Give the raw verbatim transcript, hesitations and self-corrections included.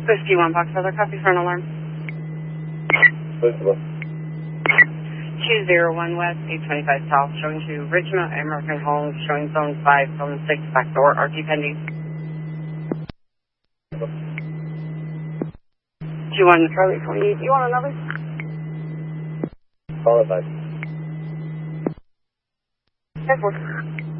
Whiskey one box, other copy for an alarm. Whiskey one. two zero one West, eight twenty-five South, showing to Richmond American Homes, showing zone five, zone six, back door, R T pending. two one Charlie twenty-eight, you want another? Call it back. ten four.